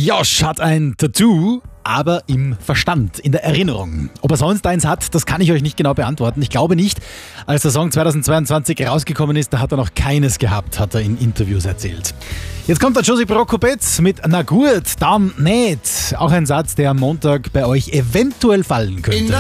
Josh hat ein Tattoo, aber im Verstand, in der Erinnerung. Ob er sonst eins hat, das kann ich euch nicht genau beantworten. Ich glaube nicht. Als der Song 2022 rausgekommen ist, da hat er noch keines gehabt, hat er in Interviews erzählt. Jetzt kommt der Josie Prokopetz mit "Na gut, dann nicht". Auch ein Satz, der am Montag bei euch eventuell fallen könnte.